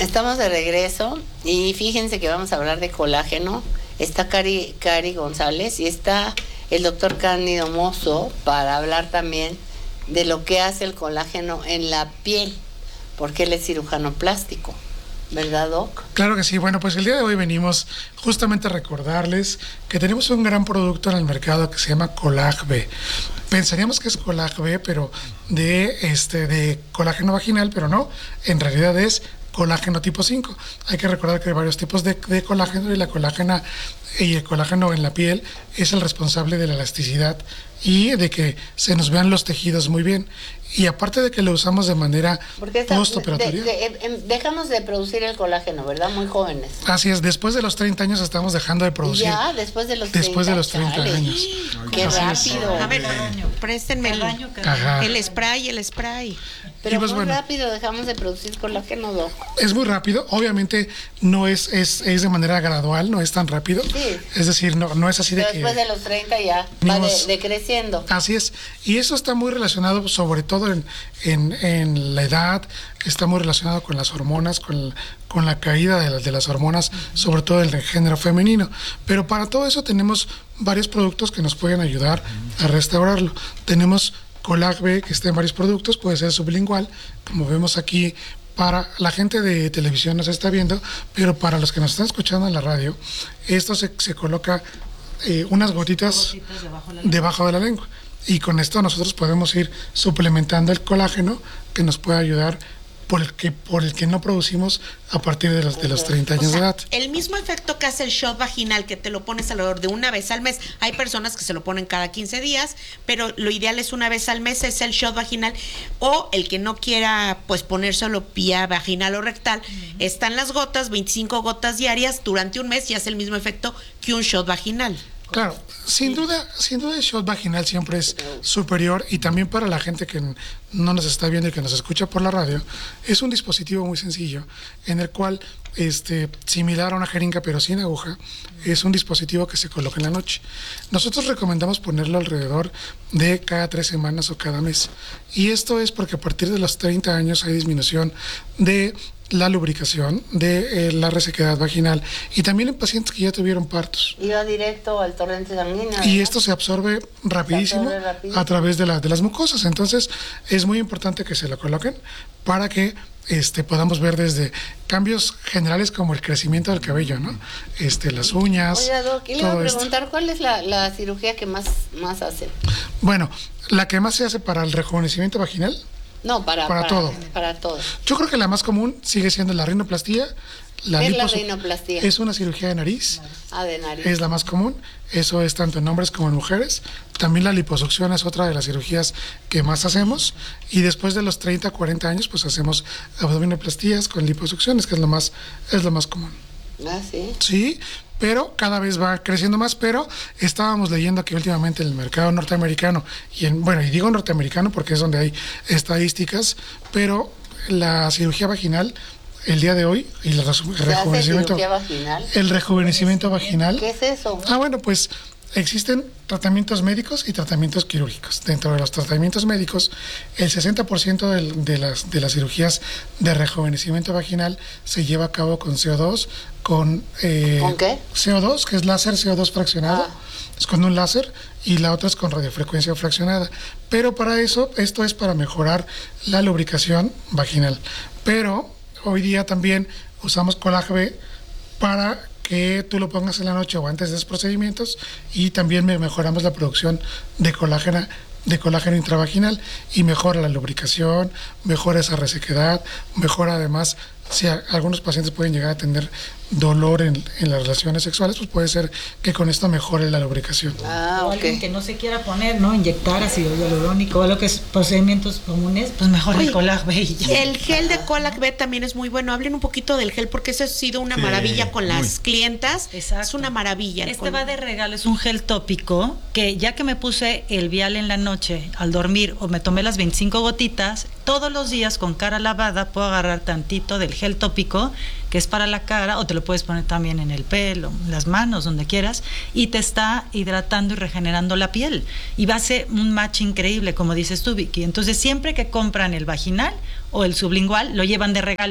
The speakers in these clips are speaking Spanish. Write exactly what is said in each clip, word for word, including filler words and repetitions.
Estamos de regreso y fíjense que vamos a hablar de colágeno. Está Cari, Cari González y está el doctor Cándido Mozo para hablar también de lo que hace el colágeno en la piel, porque él es cirujano plástico. ¿Verdad, Doc? Claro que sí. Bueno, pues el día de hoy venimos justamente a recordarles que tenemos un gran producto en el mercado que se llama Colag-B. Pensaríamos que es Colag-B, pero de, este, de colágeno vaginal, pero no, en realidad es colágeno tipo cinco. Hay que recordar que hay varios tipos de, de colágeno y la colágena y el colágeno en la piel es el responsable de la elasticidad y de que se nos vean los tejidos muy bien. Y aparte de que lo usamos de manera postoperatoria. De, de, de, dejamos de producir el colágeno, ¿verdad? Muy jóvenes. Así es, después de los treinta años estamos dejando de producir. Ya, después de los después treinta. De los treinta Chale. años. Qué Así rápido. es. A ver, préstenme el, el spray, el spray. Pero pues muy bueno, rápido dejamos de producir colágeno, Doc. Es muy rápido, obviamente no es, es, es de manera gradual, no es tan rápido. Sí. Es decir, no, no es así de Pero que... después de los treinta ya va de, decreciendo. Así es, y eso está muy relacionado sobre todo en, en, en la edad, está muy relacionado con las hormonas, con, con la caída de, la, de las hormonas, sobre todo del género femenino. Pero para todo eso tenemos varios productos que nos pueden ayudar a restaurarlo. Tenemos Colag-B, que está en varios productos, puede ser sublingual, como vemos aquí. Para la gente de televisión nos está viendo, pero para los que nos están escuchando en la radio, esto se, se coloca eh, unas gotitas, gotitas debajo, de la debajo de la lengua. Y con esto nosotros podemos ir suplementando el colágeno que nos puede ayudar por el que por el que no producimos a partir de los de los treinta años, o sea, de edad. El mismo efecto que hace el shot vaginal, que te lo pones alrededor de una vez al mes. Hay personas que se lo ponen cada quince días, pero lo ideal es una vez al mes, es el shot vaginal. O el que no quiera pues ponérselo vía vaginal o rectal, uh-huh. Están las gotas, veinticinco gotas diarias durante un mes y hace el mismo efecto que un shot vaginal. Claro, sin duda, sin duda el shot vaginal siempre es superior, y también para la gente que no nos está viendo y que nos escucha por la radio, es un dispositivo muy sencillo en el cual, este, similar a una jeringa pero sin aguja, es un dispositivo que se coloca en la noche. Nosotros recomendamos ponerlo alrededor de cada tres semanas o cada mes, y esto es porque a partir de los treinta años hay disminución de la lubricación, de eh, la resequedad vaginal, y también en pacientes que ya tuvieron partos. Iba directo al torrente sanguíneo. Y ¿no? esto se absorbe rapidísimo, se absorbe rapidísimo. a través de, la, de las mucosas. Entonces es muy importante que se lo coloquen para que este, podamos ver desde cambios generales como el crecimiento del cabello, ¿no? Este, las uñas. Oiga, Doc, y le iba a preguntar, esto. ¿Cuál es la, la cirugía que más, más hacen? Bueno, la que más se hace para el rejuvenecimiento vaginal. No, para, para, para todo. Para todo. Yo creo que la más común sigue siendo la rinoplastía. La ¿Qué es liposu- la rinoplastía? Es una cirugía de nariz. Ah, de nariz. Es la más común. Eso es tanto en hombres como en mujeres. También la liposucción es otra de las cirugías que más hacemos. Y después de los treinta, cuarenta años, pues hacemos abdominoplastías con liposucciones, que es lo más, es lo más común. Ah, sí. Sí, pero cada vez va creciendo más. Pero estábamos leyendo que últimamente en el mercado norteamericano, y en, bueno, y digo norteamericano porque es donde hay estadísticas, pero la cirugía vaginal el día de hoy y el rejuvenecimiento, cirugía vaginal? el rejuvenecimiento vaginal. ¿Qué es eso? Ah, bueno, pues existen tratamientos médicos y tratamientos quirúrgicos. Dentro de los tratamientos médicos, el sesenta por ciento de, de, las, de las cirugías de rejuvenecimiento vaginal se lleva a cabo con C O dos, con... Eh, ¿Con qué? C O dos, que es láser C O dos fraccionado, ah. es con un láser, y la otra es con radiofrecuencia fraccionada. Pero para eso, esto es para mejorar la lubricación vaginal. Pero hoy día también usamos Colag-B para que tú lo pongas en la noche o antes de esos procedimientos, y también mejoramos la producción de colágeno, de colágeno intravaginal, y mejora la lubricación, mejora esa resequedad, mejora además, si a, algunos pacientes pueden llegar a tener dolor en, en las relaciones sexuales, pues puede ser que con esto mejore la lubricación. Ah, o okay. Alguien que no se quiera poner, ¿no? Inyectar ácido hialurónico o lo que es procedimientos comunes, pues mejor Oye, el Colag-B. El gel de Colag-B también es muy bueno. Hablen un poquito del gel porque eso ha sido una sí, maravilla con las muy. clientas. Exacto. Es una maravilla. Este con... va de regalo, es un gel tópico que ya que me puse el vial en la noche al dormir o me tomé las veinticinco gotitas, todos los días con cara lavada puedo agarrar tantito del gel tópico que es para la cara, o te lo puedes poner también en el pelo, en las manos, donde quieras, y te está hidratando y regenerando la piel. Y va a ser un match increíble, como dices tú, Vicky. Entonces, siempre que compran el vaginal o el sublingual, lo llevan de regalo.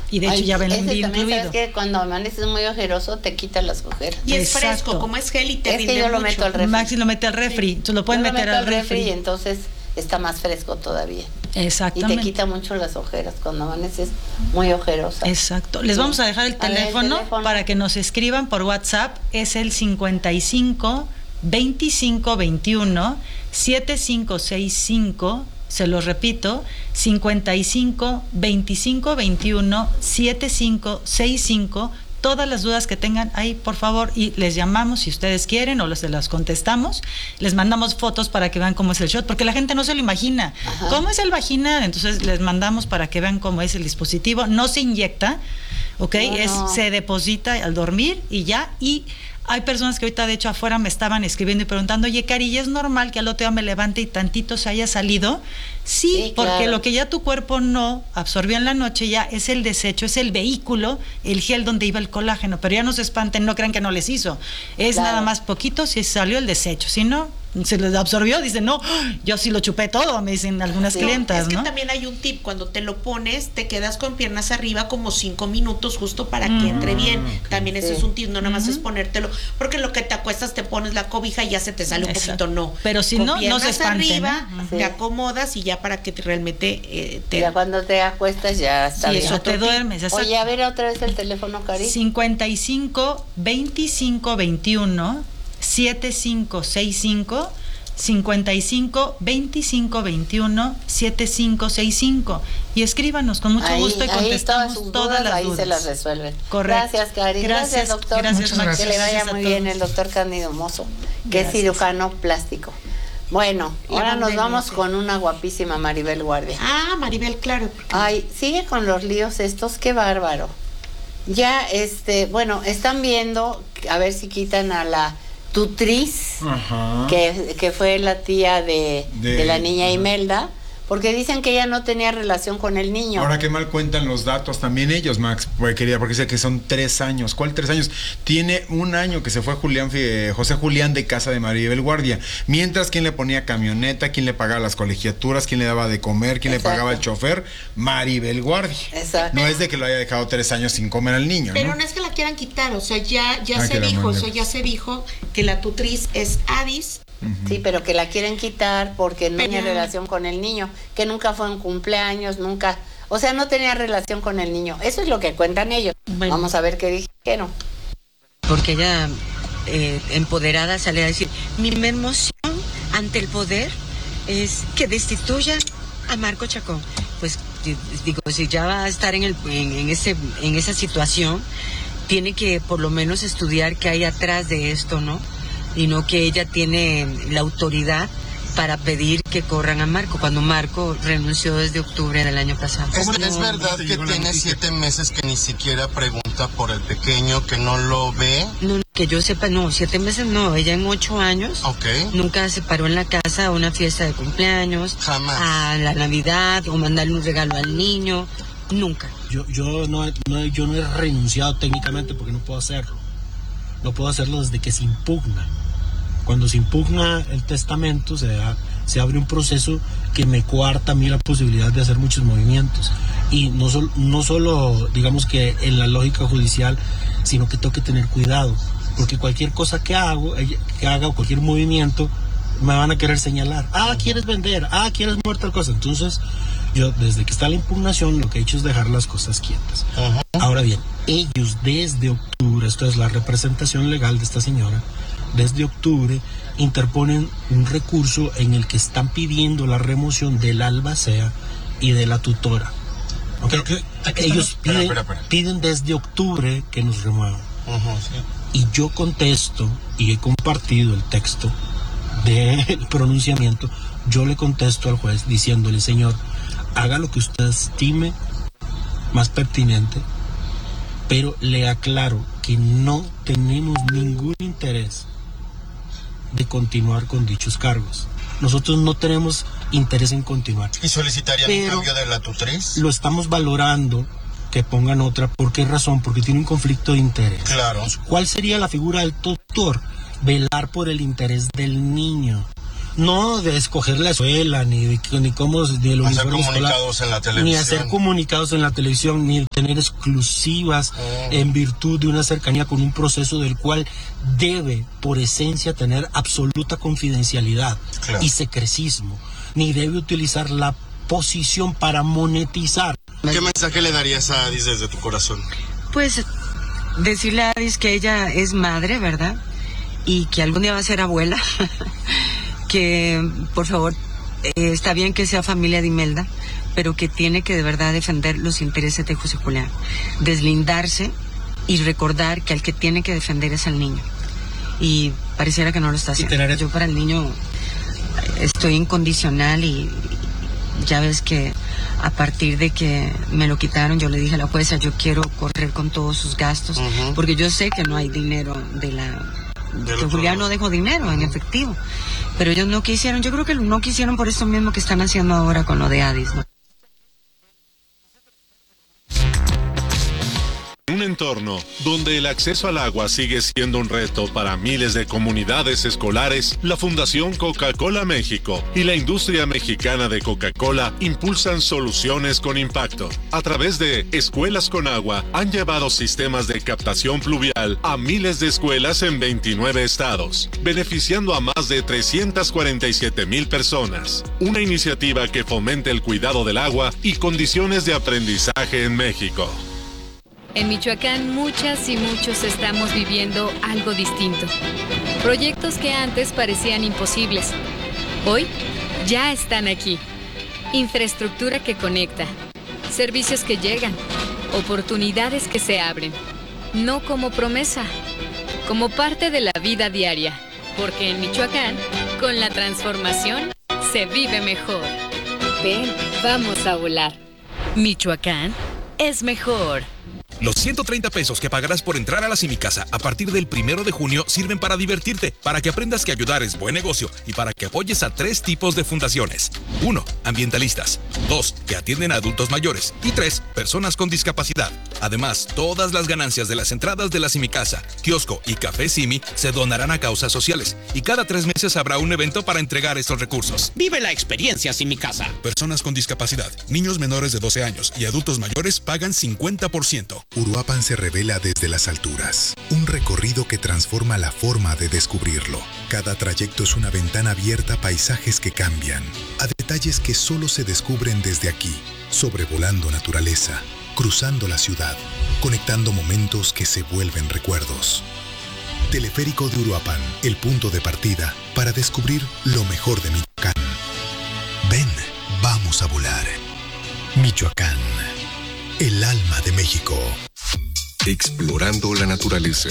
Y de hecho Ay, ya ven ese incluido. también, ¿sabes que cuando amaneces muy ojeroso te quita las ojeras? Y es Exacto. fresco, como es gel y te Es rinde que yo lo mucho. meto al refri. Maxi lo mete al refri, entonces lo pueden Yo lo meter meto al refri. y entonces está más fresco todavía. Y Exactamente. te quita mucho las ojeras cuando amaneces muy ojerosa. Exacto. Les Sí. vamos a dejar el A ver, el teléfono, teléfono. para que nos escriban por WhatsApp. Es el cincuenta y cinco veinticinco veintiuno setenta y cinco sesenta y cinco. Se los repito, cincuenta y cinco veinticinco veintiuno setenta y cinco sesenta y cinco. Todas las dudas que tengan ahí, por favor, y les llamamos si ustedes quieren o se las contestamos. Les mandamos fotos para que vean cómo es el shot, porque la gente no se lo imagina. Ajá. ¿Cómo es el vaginal? Entonces les mandamos para que vean cómo es el dispositivo. No se inyecta, ¿ok? No, es no. Se deposita al dormir y ya. Y hay personas que ahorita, de hecho, afuera me estaban escribiendo y preguntando, oye, Cari, ¿y es normal que al otro día me levante y tantito se haya salido? Sí, Sí, porque claro. lo que ya tu cuerpo no absorbió en la noche ya es el desecho, es el vehículo, el gel donde iba el colágeno. Pero ya no se espanten, no crean que no les hizo. Es Claro. nada más poquito si salió el desecho. Si no, se les absorbió, dicen, no, yo sí lo chupé todo, me dicen algunas Sí. clientas, Es que ¿no? también hay un tip, cuando te lo pones, te quedas con piernas arriba como cinco minutos justo para que entre bien. También ese Sí. es un tip, no nada más es ponértelo, porque en lo que te acuestas te pones la cobija y ya se te sale un Exacto. poquito, no. Pero si Con no, no piernas se espanten, arriba, ¿eh? te Sí. acomodas y ya para que te realmente eh, te... Ya cuando te acuestas ya está Sí, bien. eso te duermes. exacto. Oye, a ver otra vez el teléfono, Cari. cincuenta y cinco veinticinco veintiuno setenta y cinco sesenta y cinco, cincuenta y cinco veinticinco veintiuno setenta y cinco sesenta y cinco, y escríbanos con mucho Ahí- gusto y ahí contestamos todas sus todas dudas, las ahí dudas. se las resuelven. Correcto. Gracias, Cari. Gracias, Gracias, doctor. gracias, Muchas Maxi. gracias. Que le vaya Gracias a muy bien todos. el doctor Cándido Mozo, que Gracias. es cirujano plástico. Bueno, La ahora nos pandemia, vamos sí. con una guapísima Maribel Guardia. Ah, Maribel, claro. porque- Ay, sigue con los líos estos, qué bárbaro. Ya, este, bueno, están viendo a ver si quitan a la tutriz, Ajá. que, que fue la tía de, De- de la niña ajá. Imelda, porque dicen que ella no tenía relación con el niño. Ahora qué mal cuentan los datos también ellos, Max, porque quería, porque dice que son tres años. ¿Cuál tres años? Tiene un año que se fue Julián, eh, José Julián de casa de Maribel Guardia. Mientras, ¿quién le ponía camioneta? ¿Quién le pagaba las colegiaturas? ¿Quién le daba de comer? ¿Quién Exacto. le pagaba el chofer? Maribel Guardia. Exacto. No es de que lo haya dejado tres años sin comer al niño, Pero ¿no? no es que la quieran quitar, o sea, ya, ya Ah, se que la dijo, o manden. sea, ya se dijo que la tutriz es Adis. Sí, pero que la quieren quitar porque no Pero- tenía relación con el niño, que nunca fue un cumpleaños, nunca, o sea, no tenía relación con el niño. Eso es lo que cuentan ellos. Bueno. Vamos a ver qué dijeron. Porque ella eh, empoderada sale a decir, mi emoción ante el poder es que destituyan a Marco Chacón. Pues di- digo, si ya va a estar en, el, en, en, ese, en esa situación, tiene que por lo menos estudiar qué hay atrás de esto, ¿no? Y no que ella tiene la autoridad para pedir que corran a Marco, cuando Marco renunció desde octubre del año pasado. Es, es verdad que tiene siete meses que ni siquiera pregunta por el pequeño, que no lo ve. No, que yo sepa, no, siete meses no, ella en ocho años Ok. nunca se paró en la casa a una fiesta de cumpleaños, Jamás. a la Navidad o mandarle un regalo al niño, nunca. Yo, yo, no, no, yo no he renunciado técnicamente porque no puedo hacerlo. No puedo hacerlo desde que se impugna. Cuando se impugna el testamento, se, da- se abre un proceso que me coarta a mí la posibilidad de hacer muchos movimientos. Y no, sol- no solo, digamos que en la lógica judicial, sino que tengo que tener cuidado. Porque cualquier cosa que hago, eh, que haga o cualquier movimiento, me van a querer señalar. Ah, quieres vender, ah, quieres mover tal cosa. Entonces, yo desde que está la impugnación, lo que he hecho es dejar las cosas quietas. Ajá. Ahora bien, ellos desde octubre, esto es la representación legal de esta señora, desde octubre interponen un recurso en el que están pidiendo la remoción del albacea y de la tutora. ¿Ok? Pero que- aquí Ellos estamos- piden, Espera, espera, espera. piden desde octubre que nos remuevan. Ajá, sí. Y yo contesto, y he compartido el texto del pronunciamiento, yo le contesto al juez diciéndole, señor, haga lo que usted estime más pertinente, pero le aclaro que no tenemos ningún interés de continuar con dichos cargos. Nosotros no tenemos interés en continuar. ¿Y solicitarían un Pero- cambio de la tutriz? Lo estamos valorando, que pongan otra. ¿Por qué razón? Porque tiene un conflicto de interés. Claro. ¿Cuál sería la figura del tutor? Velar por el interés del niño. No de escoger la escuela, ni de, ni cómo, ni el hacer uniforme comunicados escolar, en la televisión. ni hacer comunicados en la televisión, ni tener exclusivas oh. en virtud de una cercanía con un proceso del cual debe, por esencia, tener absoluta confidencialidad claro. y secrecismo, ni debe utilizar la posición para monetizar. ¿Qué mensaje le darías a Adis desde tu corazón? Pues decirle a Adis que ella es madre, ¿verdad? Y que algún día va a ser abuela. Que por favor, eh, está bien que sea familia de Imelda, pero que tiene que de verdad defender los intereses de José Julián, deslindarse y recordar que al que tiene que defender es al niño, y pareciera que no lo está haciendo. Tener... Yo para el niño estoy incondicional, y ya ves que a partir de que me lo quitaron, yo le dije a la jueza, yo quiero correr con todos sus gastos, uh-huh. porque yo sé que no hay dinero de la... que Julián no dejó dinero en efectivo, pero ellos no quisieron. Yo creo que no quisieron por eso mismo que están haciendo ahora con lo de Adis, ¿no? Un entorno donde el acceso al agua sigue siendo un reto para miles de comunidades escolares, la Fundación Coca-Cola México y la industria mexicana de Coca-Cola impulsan soluciones con impacto. A través de Escuelas con Agua, han llevado sistemas de captación pluvial a miles de escuelas en veintinueve estados, beneficiando a más de trescientas cuarenta y siete mil personas. Una iniciativa que fomenta el cuidado del agua y condiciones de aprendizaje en México. En Michoacán, muchas y muchos estamos viviendo algo distinto. Proyectos que antes parecían imposibles, hoy ya están aquí. Infraestructura que conecta, servicios que llegan, oportunidades que se abren. No como promesa, como parte de la vida diaria. Porque en Michoacán, con la transformación, se vive mejor. Ven, vamos a volar. Michoacán es mejor. Los ciento treinta pesos que pagarás por entrar a la Simicasa a partir del primero de junio sirven para divertirte, para que aprendas que ayudar es buen negocio y para que apoyes a tres tipos de fundaciones. Uno, ambientalistas. Dos, que atienden a adultos mayores. Y tres, personas con discapacidad. Además, todas las ganancias de las entradas de la Simicasa, kiosco y café Simi se donarán a causas sociales. Y cada tres meses habrá un evento para entregar estos recursos. Vive la experiencia Simicasa. Personas con discapacidad, niños menores de doce años y adultos mayores pagan cincuenta por ciento. Uruapan se revela desde las alturas. Un recorrido que transforma la forma de descubrirlo. Cada trayecto es una ventana abierta a paisajes que cambian, a detalles que solo se descubren desde aquí, sobrevolando naturaleza, cruzando la ciudad, conectando momentos que se vuelven recuerdos. Teleférico de Uruapan, el punto de partida para descubrir lo mejor de Michoacán. Ven, vamos a volar. Michoacán, el alma de México. Explorando la naturaleza.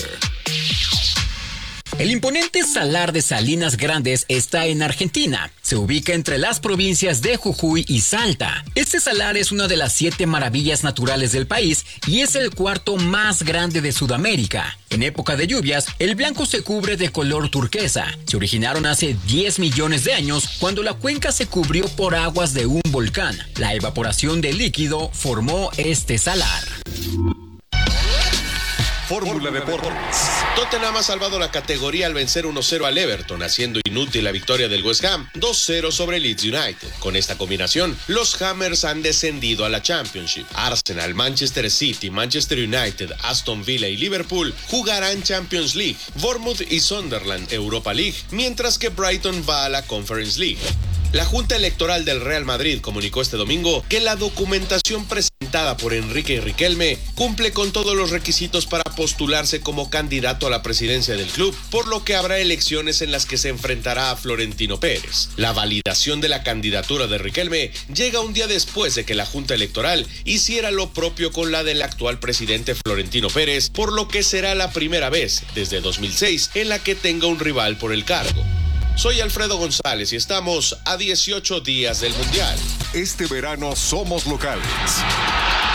El imponente Salar de Salinas Grandes está en Argentina. Se ubica entre las provincias de Jujuy y Salta. Este salar es una de las siete maravillas naturales del país y es el cuarto más grande de Sudamérica. En época de lluvias, el blanco se cubre de color turquesa. Se originaron hace diez millones de años cuando la cuenca se cubrió por aguas de un volcán. La evaporación del líquido formó este salar. Fórmula Deportes. Tottenham ha salvado la categoría al vencer uno cero al Everton, haciendo inútil la victoria del West Ham dos cero sobre Leeds United. Con esta combinación, los Hammers han descendido a la Championship. Arsenal, Manchester City, Manchester United, Aston Villa y Liverpool jugarán Champions League. Bournemouth y Sunderland Europa League, mientras que Brighton va a la Conference League. La Junta Electoral del Real Madrid comunicó este domingo que la documentación presentada por Enrique Riquelme cumple con todos los requisitos para postularse como candidato a la presidencia del club, por lo que habrá elecciones en las que se enfrentará a Florentino Pérez. La validación de la candidatura de Riquelme llega un día después de que la Junta Electoral hiciera lo propio con la del actual presidente Florentino Pérez, por lo que será la primera vez desde dos mil seis en la que tenga un rival por el cargo. Soy Alfredo González y estamos a dieciocho días del Mundial. Este verano somos locales.